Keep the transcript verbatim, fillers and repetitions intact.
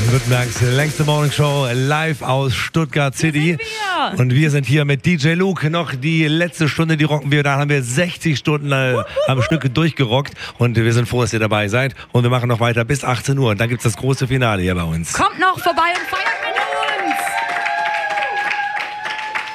Baden-Württembergs längste Morningshow live aus Stuttgart City. Wir. Und wir sind hier mit D J Luke. Noch die letzte Stunde, die rocken wir. Da haben wir sechzig Stunden äh, am Stück durchgerockt. Und wir sind froh, dass ihr dabei seid. Und wir machen noch weiter bis achtzehn Uhr. Und dann gibt es das große Finale hier bei uns. Kommt noch vorbei und feiert mit uns.